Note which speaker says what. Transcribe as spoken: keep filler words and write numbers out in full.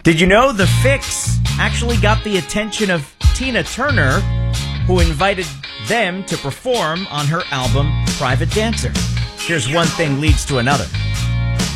Speaker 1: Did you know the Fix actually got the attention of Tina Turner, who invited them to perform on her album Private Dancer? Here's one thing leads to another.